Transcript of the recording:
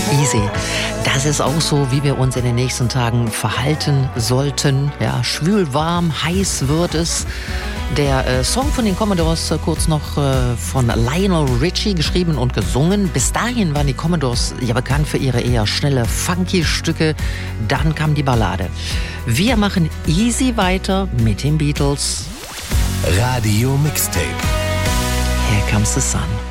Easy. Das ist auch so, wie wir uns in den nächsten Tagen verhalten sollten. Ja, schwül, warm, heiß wird es. Der Song von den Commodores, kurz noch von Lionel Richie, geschrieben und gesungen. Bis dahin waren die Commodores ja bekannt für ihre eher schnelle, funky Stücke. Dann kam die Ballade. Wir machen easy weiter mit den Beatles. Radio Mixtape. Here Comes the Sun.